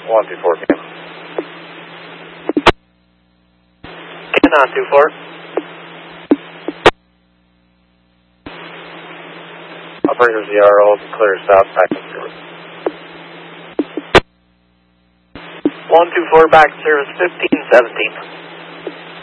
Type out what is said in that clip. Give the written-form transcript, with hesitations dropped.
124 Canon. Canon 24. Operator ZRO, clear south, back in service. 124 back in service, 1517.